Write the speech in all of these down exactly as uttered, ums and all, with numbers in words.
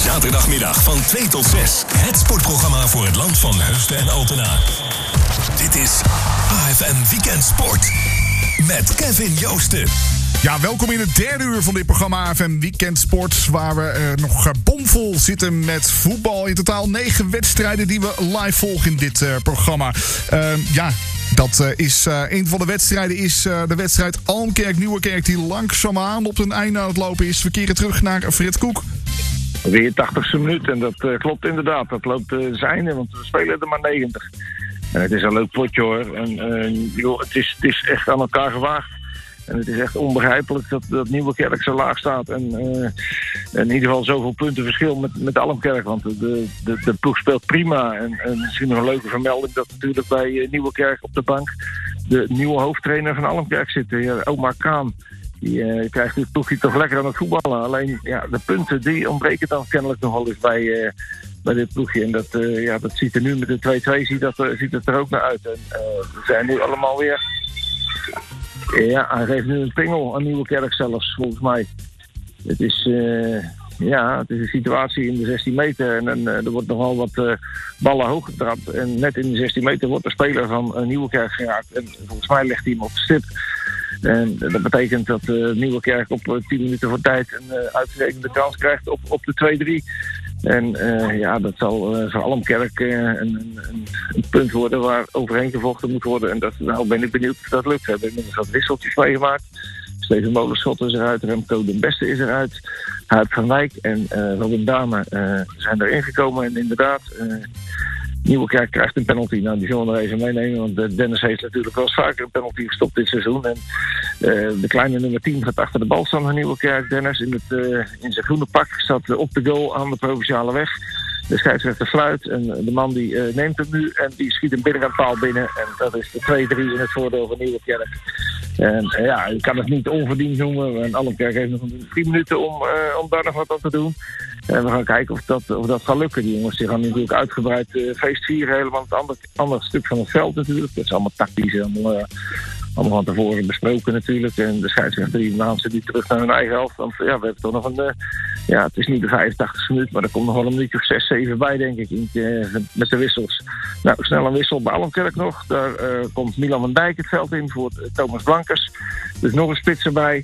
Zaterdagmiddag van twee tot zes. Het sportprogramma voor het land van Heusden en Altena. Dit is A F M Weekend Sport. Met Kevin Joosten. Ja, welkom in het derde uur van dit programma A F M Weekend Sport. Waar we uh, nog uh, bomvol zitten met voetbal. In totaal negen wedstrijden die we live volgen in dit uh, programma. Uh, ja... Dat uh, is uh, een van de wedstrijden is uh, de wedstrijd Almkerk-Nieuwerkerk die langzaamaan op een einde aan het lopen is. We keren terug naar Fred Koek. Weer tachtigste minuut en dat uh, klopt inderdaad. Dat loopt uh, zijn, want we spelen er maar negentig. En het is een leuk potje hoor. En, uh, joh, het, is, het is echt aan elkaar gewaagd. En het is echt onbegrijpelijk dat, dat Nieuwerkerk zo laag staat. En uh, in ieder geval zoveel punten verschil met, met Almkerk. Want de, de, de ploeg speelt prima. En, en misschien nog een leuke vermelding dat natuurlijk bij uh, Nieuwerkerk op de bank de nieuwe hoofdtrainer van Almkerk zit. Uh, Omar Kaan. Die uh, krijgt dit ploegje toch lekker aan het voetballen. Alleen ja, de punten die ontbreken dan kennelijk nog wel eens bij, uh, bij dit ploegje. En dat, uh, ja, dat ziet er nu met de twee-twee ziet, dat, uh, ziet het er ook naar uit. En uh, we zijn nu allemaal weer... Ja, hij geeft nu een pingel aan Nieuwerkerk zelfs, volgens mij. Het is, uh, ja, het is een situatie in de zestien meter en, en uh, er wordt nogal wat uh, ballen hoog getrapt. En net in de zestien meter wordt de speler van uh, Nieuwerkerk geraakt. En volgens mij legt hij hem op de stip. En dat betekent dat uh, Nieuwerkerk op uh, tien minuten voor tijd een uh, uitgerekende kans krijgt op, op de twee-drie. En uh, ja, dat zal uh, voor Almkerk uh, een, een, een punt worden waar overheen gevochten moet worden. En dat, nou ben ik benieuwd of dat lukt. We hebben inmiddels wat wisseltjes meegemaakt. Steven Molenschot is eruit, Remco den Beste is eruit. Huip van Wijk en uh, Robin Dame uh, zijn erin gekomen. En inderdaad, uh, Nieuwerkerk krijgt een penalty. Nou, die zullen we nog even meenemen. Want Dennis heeft natuurlijk wel eens vaker een penalty gestopt dit seizoen. En uh, de kleine nummer tien gaat achter de bal staan van Nieuwerkerk. Dennis in, het, uh, in zijn groene pak staat uh, op de goal aan de provinciale weg. De scheidsrechter fluit en de man die uh, neemt hem nu en die schiet hem binnen aan paal binnen. En dat is de twee-drie in het voordeel van Nieuwerkerk. En uh, ja, je kan het niet onverdiend noemen. En Almkerk heeft nog drie minuten om, uh, om daar nog wat aan te doen. En we gaan kijken of dat, of dat gaat lukken. Die jongens die gaan natuurlijk uitgebreid uh, feest vieren. Helemaal het andere, andere stuk van het veld natuurlijk. Dat is allemaal tactisch. Allemaal, uh, allemaal van tevoren besproken natuurlijk. En de scheidsrechter die naam ze niet terug naar hun eigen helft. Want ja, we hebben toch nog een... Uh, ja, het is niet de vijfentachtigste minuut. Maar er komt nog wel een minuutje of zes, zeven bij denk ik. In, uh, met de wissels. Nou, snel een wissel bij Almkerk nog. Daar uh, komt Milan van Dijk het veld in voor uh, Thomas Blankers. Dus nog een spits erbij.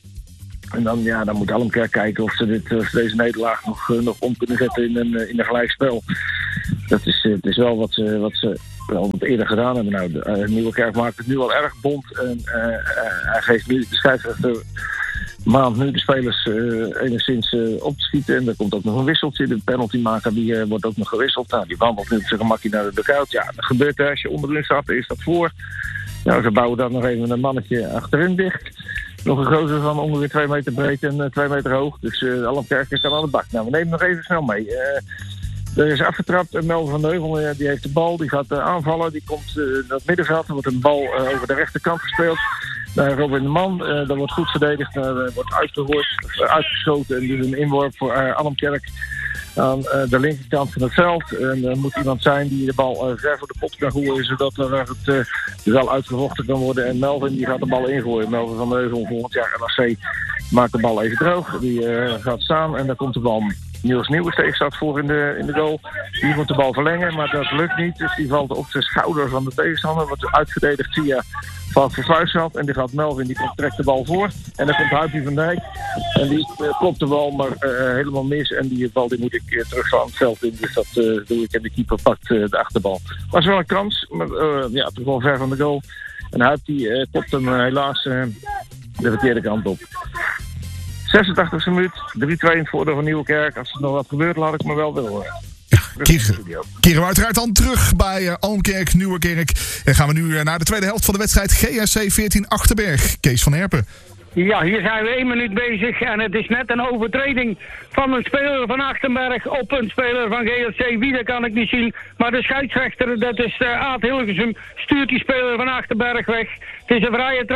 En dan, ja, dan moet Almkerk kijken of ze, dit, of ze deze nederlaag nog, uh, nog om kunnen zetten in een, in een gelijkspel. Dat is, uh, het is wel wat ze, wat ze wel wat eerder gedaan hebben. Nou, de, uh, Nieuwerkerk maakt het nu al erg bond. En uh, uh, hij geeft nu de scheidsrechter maand nu de spelers uh, enigszins uh, op te schieten. En er komt ook nog een wisseltje. De penaltymaker die uh, wordt ook nog gewisseld. Nou, die wandelt nu op zijn gemakje naar de dugout. Ja, dat gebeurt er. Als je onderin staat, is dat voor. Nou, ze bouwen dan nog even een mannetje achterin dicht. Nog een groter van ongeveer twee meter breed en uh, twee meter hoog. Dus uh, Almkerk kan aan de bak. Nou, we nemen nog even snel mee. Uh, er is afgetrapt. En Melvin van Heuvel, uh, die heeft de bal. Die gaat uh, aanvallen. Die komt uh, naar het middenveld. Er wordt een bal uh, over de rechterkant gespeeld. Naar Robin de Man. Uh, dat wordt goed verdedigd. Uh, wordt uitgehoord, uh, uitgeschoten. En dus een inworp voor uh, Almkerk aan uh, de linkerkant van het veld. En er moet iemand zijn die de bal uh, ver voor de pot kan gooien, zodat er het uh, wel uitgevochten kan worden. En Melvin die gaat de bal ingooien. Melvin van Heuvel volgend jaar N A C maakt de bal even droog. Die uh, gaat staan en dan komt de bal. Niels Nieuwensteeg staat voor in de, in de goal. Die moet de bal verlengen, maar dat lukt niet. Dus die valt op de schouder van de tegenstander. Wordt uitverdedigd via Valk van Fluisveld. En die gaat Melvin, die trekt de bal voor. En dan komt Huipie van Dijk. En die uh, klopt de bal maar uh, helemaal mis. En die bal die moet ik uh, terug van het veld in. Dus dat uh, doe ik. En de keeper pakt uh, de achterbal. Was wel een kans, maar uh, ja, toch wel ver van de goal. En Huip die uh, kopt hem uh, helaas uh, de verkeerde kant op. zesentachtigste minuut, drie-twee in het voordeel van Nieuwerkerk. Als er nog wat gebeurt, laat ik me wel willen horen. Ja, keren, keren we uiteraard dan terug bij uh, Almkerk, Nieuwerkerk. En gaan we nu uh, naar de tweede helft van de wedstrijd G S C veertien Achterberg. Kees van Herpen. Ja, hier zijn we één minuut bezig en het is net een overtreding van een speler van Achterberg op een speler van G S C. Wie, dat kan ik niet zien. Maar de scheidsrechter, dat is uh, Aad Hilgersum, stuurt die speler van Achterberg weg. Het is een vrije trap.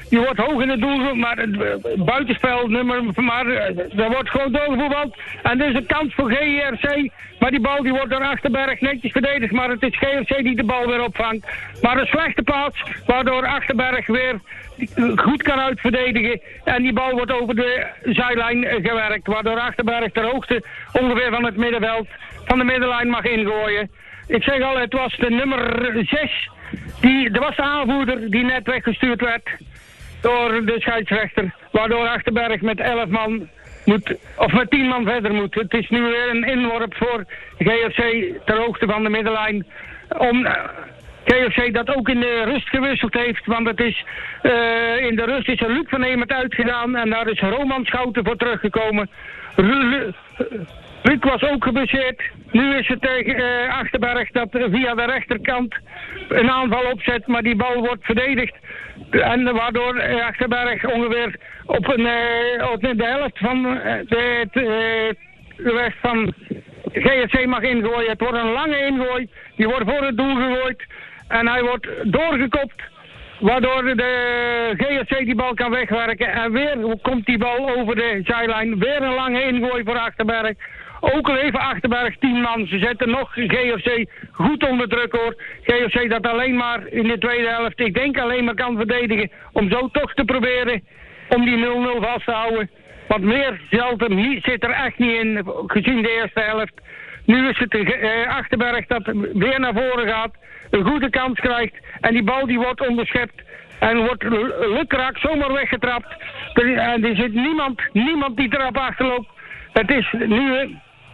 Die wordt hoog in het doel, maar het uh, buitenspelnummer, maar uh, er wordt gewoon doorgevoetbald. En er is een kans voor G R C, maar die bal die wordt door Achterberg netjes verdedigd. Maar het is G R C die de bal weer opvangt. Maar een slechte paas, waardoor Achterberg weer goed kan uitverdedigen. En die bal wordt over de zijlijn gewerkt, waardoor Achterberg ter hoogte ongeveer van het middenveld, van de middenlijn mag ingooien. Ik zeg al, het was de nummer zes, die, dat was de aanvoerder die net weggestuurd werd door de scheidsrechter. Waardoor Achterberg met elf man moet, of met tien man verder moet. Het is nu weer een inworp voor G R C ter hoogte van de middenlijn. Om uh, G R C dat ook in de rust gewisseld heeft. Want het is, uh, in de rust is er Luc van Hemert uitgedaan en daar is Roman Schouten voor teruggekomen. Ru- Luc was ook geblesseerd. Nu is het tegen uh, Achterberg dat uh, via de rechterkant een aanval opzet, maar die bal wordt verdedigd. En waardoor uh, Achterberg ongeveer op, een, uh, op de helft van uh, de, de, de weg van G R C mag ingooien. Het wordt een lange ingooi. Die wordt voor het doel gegooid. En hij wordt doorgekopt. Waardoor de G R C die bal kan wegwerken. En weer komt die bal over de zijlijn. Weer een lange ingooi voor Achterberg. Ook al even Achterberg tien man. Ze zetten nog G R C goed onder druk hoor. G R C dat alleen maar in de tweede helft, ik denk alleen maar kan verdedigen. Om zo toch te proberen om die nul nul vast te houden. Want meer zelden zit er echt niet in, gezien de eerste helft. Nu is het uh, Achterberg dat weer naar voren gaat. Een goede kans krijgt. En die bal die wordt onderschept. En wordt lukraak zomaar weggetrapt. En er zit niemand, niemand die erop achterloopt. Het is nu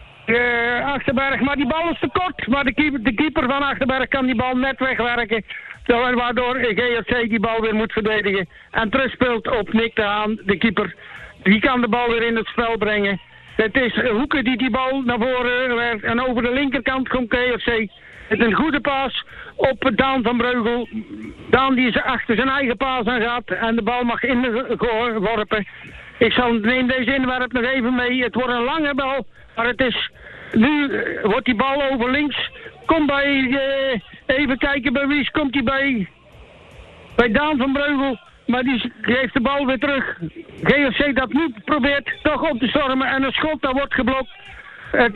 uh, Achterberg, maar die bal is te kort. Maar de keeper, de keeper van Achterberg kan die bal net wegwerken. Waardoor G R C die bal weer moet verdedigen. En terugspeelt op Nick de Haan, de keeper. Die kan de bal weer in het spel brengen. Het is Hoeken die die bal naar voren werkt. En over de linkerkant komt G R C. Het is een goede paas op Daan van Breugel. Daan die achter zijn eigen paas aan gaat. En de bal mag ingeworpen. Ik zal neem deze inwerp nog even mee. Het wordt een lange bal. Maar het is... Nu wordt die bal over links. Komt bij... Uh, even kijken bij wie komt hij bij... Bij Daan van Breugel. Maar die geeft de bal weer terug. G R C dat nu probeert toch op te stormen. En een schot dat wordt geblokt. Het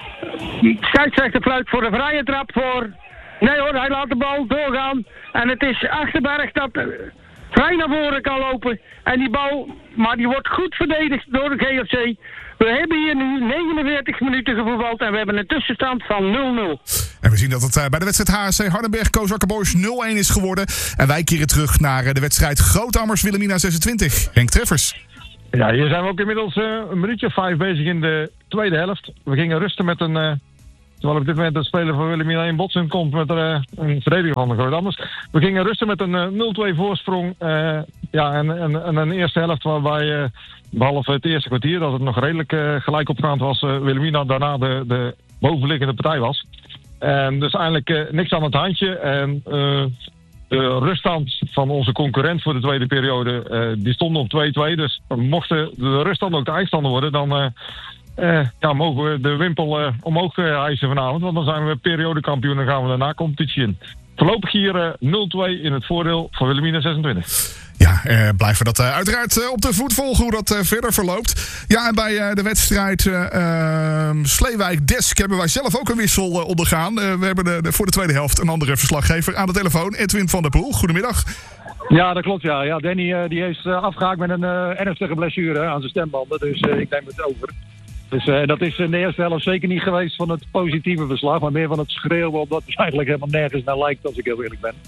uh, scheidsrechter fluit voor een vrije trap voor... Nee hoor, hij laat de bal doorgaan. En het is Achterberg dat... Uh, vrij naar voren kan lopen. En die bal, maar die wordt goed verdedigd door de G R C. We hebben hier nu negenenveertig minuten gevoetbald en we hebben een tussenstand van nul nul. En we zien dat het bij de wedstrijd H S C Hardenberg-Kozakker Boys nul een is geworden. En wij keren terug naar de wedstrijd Groothammers-Wilhelmina zesentwintig. Henk Treffers. Ja, hier zijn we ook inmiddels uh, een minuutje of vijf bezig in de tweede helft. We gingen rusten met een... Uh, terwijl op dit moment de speler van Wilhelmina in botsing komt met uh, een verdediger van de Groothammers. We gingen rusten met een uh, nul twee voorsprong. Uh, ja, en, en, en een eerste helft waarbij, uh, behalve het eerste kwartier, dat het nog redelijk uh, gelijk opgaand was, uh, Wilhelmina daarna de, de bovenliggende partij was. En dus eigenlijk uh, niks aan het handje. En uh, de ruststand van onze concurrent voor de tweede periode, uh, die stond op twee twee. Dus mochten de ruststand ook de eindstander worden, dan... Uh, Uh, ja, mogen we de wimpel uh, omhoog uh, hijsen vanavond. Want dan zijn we periodekampioen en gaan we daarna competitie in. Voorlopig hier uh, nul twee in het voordeel van Wilhelmina zesentwintig. Ja, uh, blijven we dat uh, uiteraard uh, op de voet volgen hoe dat uh, verder verloopt. Ja, en bij uh, de wedstrijd uh, uh, Sleewijk-Desk hebben wij zelf ook een wissel uh, ondergaan. Uh, we hebben de, de, voor de tweede helft een andere verslaggever aan de telefoon. Edwin van der Poel, goedemiddag. Ja, dat klopt. Ja, ja Danny uh, die heeft uh, afgehaakt met een uh, ernstige blessure aan zijn stembanden. Dus uh, ik neem het over. Dus uh, dat is in de eerste helft zeker niet geweest van het positieve verslag, maar meer van het schreeuwen, omdat het eigenlijk helemaal nergens naar lijkt, als ik heel eerlijk ben.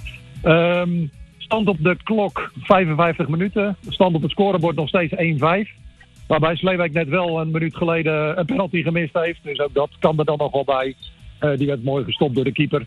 Um, stand op de klok vijfenvijftig minuten. Stand op het scorebord nog steeds één vijf. Waarbij Sleewijk net wel een minuut geleden een penalty gemist heeft. Dus ook dat kan er dan nog wel bij. Uh, die werd mooi gestopt door de keeper.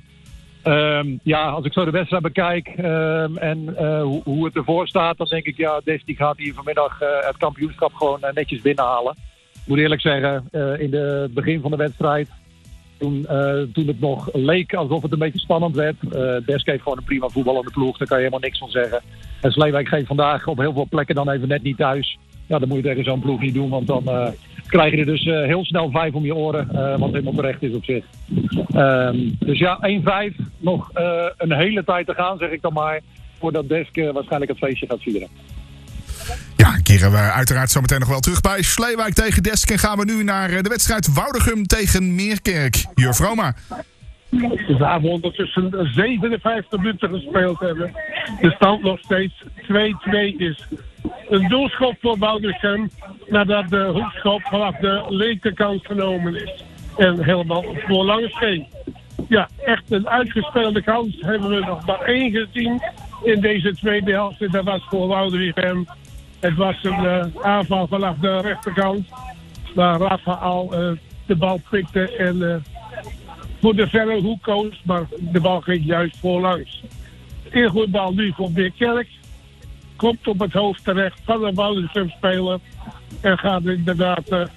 Um, ja, als ik zo de wedstrijd bekijk um, en uh, hoe, hoe het ervoor staat, dan denk ik, ja, Desti gaat hier vanmiddag uh, het kampioenschap gewoon uh, netjes binnenhalen. Ik moet eerlijk zeggen, uh, in het begin van de wedstrijd, toen, uh, toen het nog leek alsof het een beetje spannend werd. Uh, Desk heeft gewoon een prima voetballende ploeg, daar kan je helemaal niks van zeggen. En Sleewijk geeft vandaag op heel veel plekken dan even net niet thuis. Ja, dan moet je tegen zo'n ploeg niet doen, want dan uh, krijg je er dus uh, heel snel vijf om je oren, uh, wat helemaal terecht is op zich. Um, dus ja, één vijf, nog uh, een hele tijd te gaan, zeg ik dan maar. voordat Desk uh, waarschijnlijk het feestje gaat vieren. Ja, keren we uiteraard zo meteen nog wel terug bij Sleewijk tegen Desk. En gaan we nu naar de wedstrijd Woudegum tegen Meerkerk. Jurf Roma. Waar we ondertussen zevenenvijftig minuten gespeeld hebben. De stand nog steeds twee-twee is. Een doelschop voor Woudegum nadat de hoekschop vanaf de linkerkant genomen is. En helemaal voorlangs geen. Ja, echt een uitgespeelde kans hebben we nog maar één gezien in deze tweede helft. En dat was voor Woudegum. Het was een uh, aanval vanaf de rechterkant. Waar Rafael uh, de bal pikte en uh, voor de verre hoek koos. Maar de bal ging juist voorlangs. Ingoedbal nu voor Meerkerk. Komt op het hoofd terecht van de Woudegum speler. En gaat inderdaad... Uh,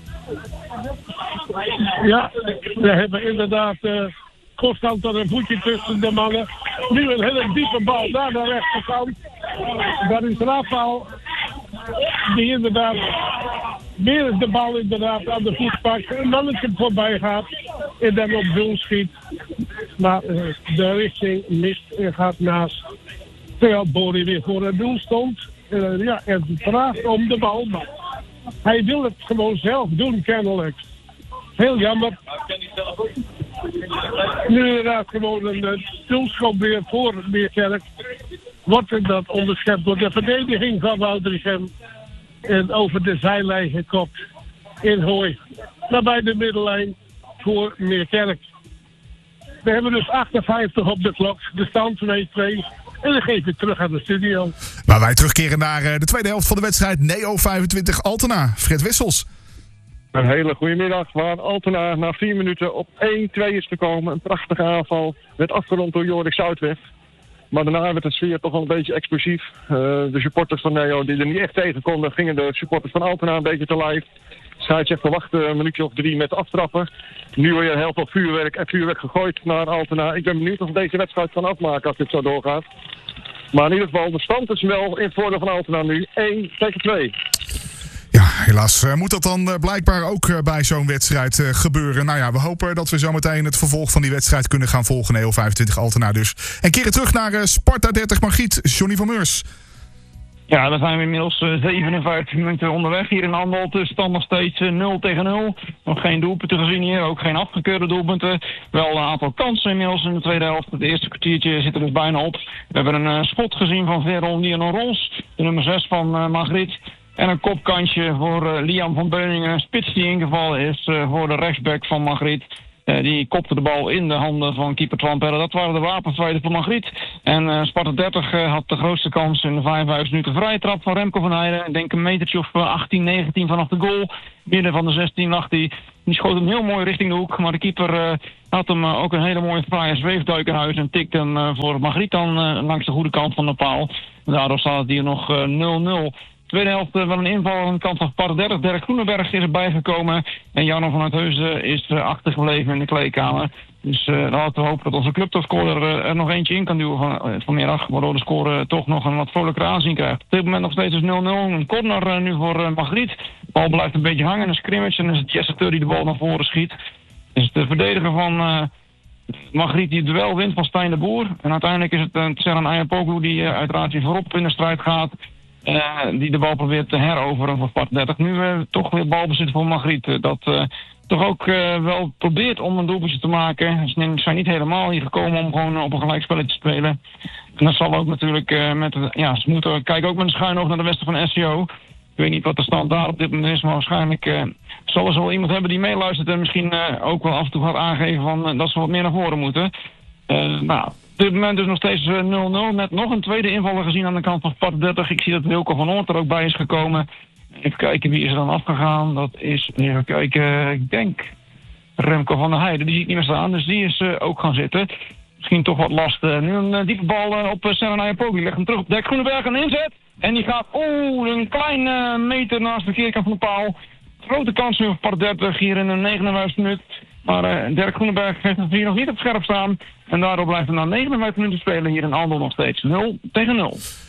ja, we hebben inderdaad... Uh, constant er een voetje tussen de mannen. Nu een hele diepe bal naar de rechterkant. Daar is Rafael die inderdaad meer de bal inderdaad aan de voet pakt. En dan het voorbij gaat en dan op doel schiet. Maar uh, de richting mist en gaat naast. Terwijl Bori weer voor het doel stond. Uh, ja, en vraagt om de bal. Maar hij wil het gewoon zelf doen kennelijk. Heel jammer. Nu inderdaad gewoon een doelschop weer voor Meerkerk. Wordt dat onderschept door de verdediging van Woudrichem. En over de zijlijn gekopt in Hooi. Nabij de middellijn voor Meerkerk. We hebben dus achtenvijftig op de klok. De stand twee-twee. En dan geef ik terug aan de studio. Waar wij terugkeren naar de tweede helft van de wedstrijd. Neo vijfentwintig Altena. Fred Wissels. Een hele goede middag, waar Altena na vier minuten op één-twee is gekomen. Een prachtige aanval, werd afgerond door Jorik Zoutweg. Maar daarna werd de sfeer toch wel een beetje explosief. Uh, de supporters van Neo die er niet echt tegen konden, gingen de supporters van Altena een beetje te lijf. Scheidsrechter wachtte een minuutje of drie met aftrappen. Nu weer heel veel vuurwerk en vuurwerk gegooid naar Altena. Ik ben benieuwd of deze wedstrijd kan afmaken als dit zo doorgaat. Maar in ieder geval, de stand is wel in het voordeel van Altena nu. één tegen twee. Ja, helaas uh, moet dat dan uh, blijkbaar ook uh, bij zo'n wedstrijd uh, gebeuren. Nou ja, we hopen dat we zometeen het vervolg van die wedstrijd kunnen gaan volgen. Neo vijfentwintig Altena dus. En keren terug naar uh, Sparta dertig Margriet. Johnny van Meurs. Ja, dan zijn we inmiddels uh, zevenenvijftig minuten onderweg hier in Andel. De stand nog steeds uh, nul tegen nul. Nog geen doelpunten gezien hier, ook geen afgekeurde doelpunten. Wel een aantal kansen inmiddels in de tweede helft. Het eerste kwartiertje zit er dus bijna op. We hebben een uh, schot gezien van Veron Lionel Rons, de nummer zes van uh, Margriet. En een kopkantje voor uh, Liam van Beuningen. Spits die ingevallen is uh, voor de rechtsback van Margriet. Uh, die kopte de bal in de handen van keeper Twan Perre. Dat waren de wapenfeiten voor Margriet. En uh, Sparta dertig uh, had de grootste kans in de vijfenvijftigste minuut. Een vrije trap van Remco van Heijden. Ik denk een metertje of achttien, negentien vanaf de goal. Midden van de zestien lag hij. Die schoot hem heel mooi richting de hoek. Maar de keeper uh, had hem uh, ook een hele mooie fraaie zweefduik in huis. En tikte hem uh, voor Margriet dan uh, langs de goede kant van de paal. En daardoor staat het hier nog uh, nul nul. Tweede helft wel een inval aan de kant van Sparta dertig. Dirk Groenenberg is erbij gekomen. En Jarno vanuit Heusden is uh, achtergebleven in de kleedkamer. Dus uh, dan laten we hopen dat onze clubtopscorer uh, er nog eentje in kan duwen van, uh, vanmiddag. Waardoor de score uh, toch nog een wat vrolijker aanzien krijgt. Op dit moment nog steeds is nul nul. Een corner uh, nu voor uh, Margriet. De bal blijft een beetje hangen. Een scrimmage. En dan is het Jesse Teur die de bal naar voren schiet. Dus de verdediger van uh, Margriet die het duel wint van Stijn de Boer. En uiteindelijk is het uh, Tseran Ayapoglu die uh, uiteraard weer voorop in de strijd gaat. Uh, die de bal probeert te heroveren voor Sparta dertig. Nu uh, toch weer balbezit voor Margriet. Uh, dat uh, toch ook uh, wel probeert om een doelpuntje te maken. Ze zijn niet helemaal hier gekomen om gewoon op een gelijkspelletje te spelen. En dat zal ook natuurlijk uh, met... Uh, ja, ze moeten kijken ook met een schuin oog naar de westen van S C O. Ik weet niet wat de stand daar op dit moment is, maar waarschijnlijk uh, zullen ze wel iemand hebben die meeluistert en misschien uh, ook wel af en toe gaat aangeven van, uh, dat ze wat meer naar voren moeten. Uh, nou... Op dit moment dus nog steeds nul nul. Met nog een tweede invaller gezien aan de kant van Sparta dertig. Ik zie dat Wilco van Oort er ook bij is gekomen. Even kijken, wie is er dan afgegaan? Dat is, even kijken, ik denk Remco van der Heijden. Die zie ik niet meer staan, dus die is uh, ook gaan zitten. Misschien toch wat last. Uh, nu een uh, diepe bal uh, op uh, Serena Ayapoglu. Die legt hem terug op Dirk Groenenberg, een inzet. En die gaat, oeh, een kleine uh, meter naast de keerkant van de paal. Grote kans nu voor Sparta dertig hier in de negenenvijftigste minuut. Maar uh, Dirk Groenenberg heeft het hier nog niet op scherp staan. En daardoor blijft er na negenenvijftig minuten spelen hier in Andel nog steeds nul tegen nul.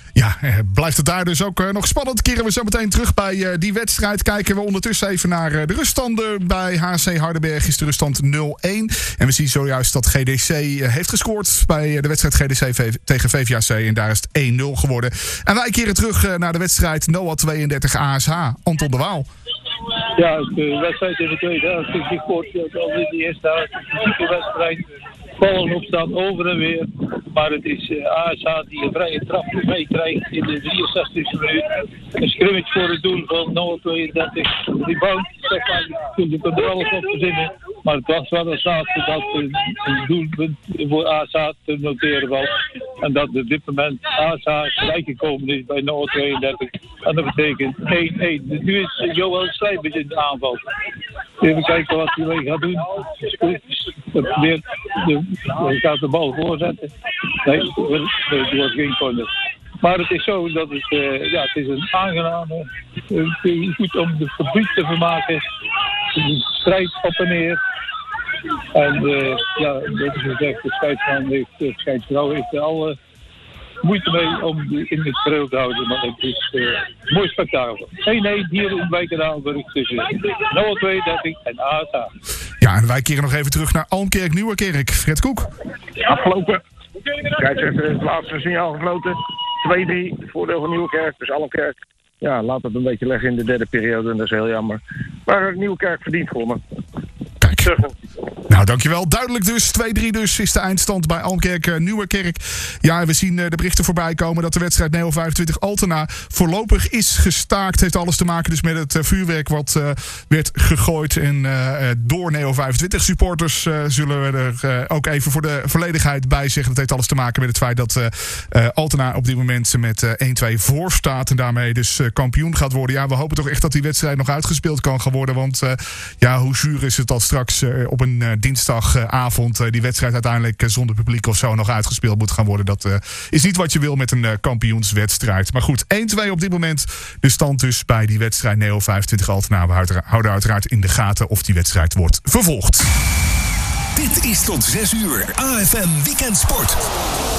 Ja, eh, blijft het daar dus ook uh, nog spannend. Keren we zo meteen terug bij uh, die wedstrijd. Kijken we ondertussen even naar uh, de ruststanden. Bij H C Hardenberg is de ruststand nul een. En we zien zojuist dat G D C uh, heeft gescoord bij uh, de wedstrijd G D C v- tegen V V A C. En daar is het één nul geworden. En wij keren terug uh, naar de wedstrijd Noah tweeëndertig A S H. Anton de Waal. Ja, de wedstrijd in de tweede helft is gekort. Al in de eerste helft een fysieke wedstrijd. Ballen opstaan over en weer. Maar het is uh, A S H die een vrije trap meekrijgt in de drieënzestigste minuut. Een scrimmage voor het doel van Noah tweeëndertig. Rebound, zeg maar, toen ik er alles op verzinnen. Maar het was wel het laatste dat een, een doelpunt voor A S H te noteren was. En dat op dit moment A S H gelijk gekomen is bij Noah tweeëndertig. En dat betekent één één. Nu is Joël Schrijvers in de aanval. Even kijken wat hij mee gaat doen. Hij gaat de bal voorzetten. Nee, het wordt geen corner. Maar het is zo dat het, uh, ja, het is een aangename, uh, goed om de publiek te vermaken. Een strijd op en neer. En uh, ja, dat is gezegd, de scheidsman heeft, de scheidsvrouw heeft er alle moeite mee om in het trail te houden. Maar het is uh, een mooi spektakel. één één hier in Wijk en Aalburg tussen Noah tweeëndertig en A S H. Ja, en wij keren nog even terug naar Almkerk Nieuwerkerk. Fred Koek. Afgelopen. Scheidsrechter heeft het laatste signaal gefloten. twee drie, voordeel van Nieuwerkerk. Dus Almkerk, ja, laat het een beetje leggen in de derde periode. En dat is heel jammer. Maar Nieuwerkerk verdient voor me. Kijk. Terug. Nou, dankjewel. Duidelijk dus. twee drie dus is de eindstand bij Almkerk uh, Nieuwerkerk. Ja, we zien uh, de berichten voorbij komen dat de wedstrijd Neo vijfentwintig Altena voorlopig is gestaakt. Heeft alles te maken dus met het uh, vuurwerk wat uh, werd gegooid. En uh, door Neo vijfentwintig supporters uh, zullen we er uh, ook even voor de volledigheid bij zeggen. Dat heeft alles te maken met het feit dat uh, uh, Altena op dit moment met uh, één twee voor staat. En daarmee dus uh, kampioen gaat worden. Ja, we hopen toch echt dat die wedstrijd nog uitgespeeld kan gaan worden. Want uh, ja, hoe zuur is het als straks uh, op een uh, dinsdagavond uh, die wedstrijd uiteindelijk uh, zonder publiek of zo nog uitgespeeld moet gaan worden. Dat uh, is niet wat je wil met een uh, kampioenswedstrijd. Maar goed, één twee op dit moment. De stand dus bij die wedstrijd Neo vijfentwintig Altena. We houden uiteraard in de gaten of die wedstrijd wordt vervolgd. Dit is tot zes uur A F M Weekend Sport.